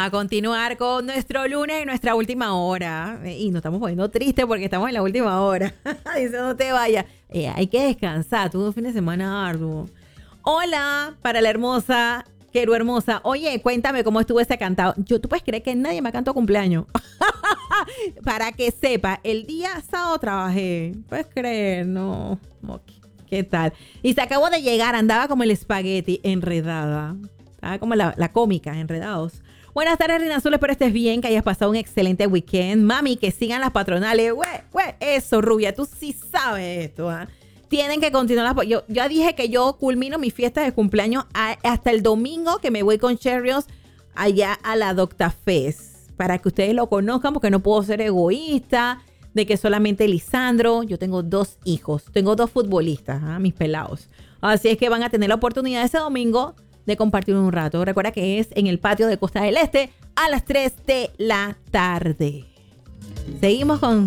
a continuar con nuestro lunes y nuestra última hora. Y nos estamos poniendo tristes porque estamos en la última hora. Dice, no te vayas. Hay que descansar. Tuve un fin de semana arduo. Hola, para la hermosa, Quero hermosa. Oye, cuéntame cómo estuvo ese cantado. ¿Tú puedes creer que nadie me cantó cumpleaños? Para que sepa, el día sábado trabajé. ¿Puedes creer? No. ¿Qué tal? Y se acabó de llegar, andaba como el espagueti, enredada. Estaba como la cómica, enredados. Buenas tardes, Reina Azul, espero estés bien, que hayas pasado un excelente weekend. Mami, que sigan las patronales. Eso, Rubia, tú sí sabes esto, ¿eh? Tienen que continuar. Yo ya dije que yo culmino mi fiesta de cumpleaños hasta el domingo, que me voy con Cherrios allá a la Docta Fest. Para que ustedes lo conozcan, porque no puedo ser egoísta de que solamente Lisandro. Yo tengo 2 hijos, tengo 2 futbolistas, mis pelados. Así es que van a tener la oportunidad ese domingo de compartir un rato. Recuerda que es en el patio de Costa del Este a las 3 de la tarde. Seguimos con